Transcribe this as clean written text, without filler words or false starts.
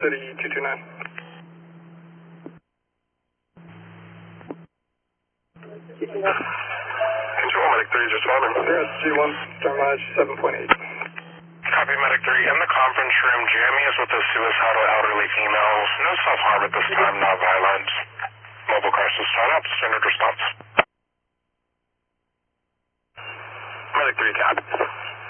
3229. Control, Medic 3 just responding. Cirrus G1, star mileage 7.8. Copy, Medic 3. In the conference room, Jeremy is with a suicidal elderly female. No self-harm at this time, not violence. Mobile crisis start up, standard response. Medic 3, copy.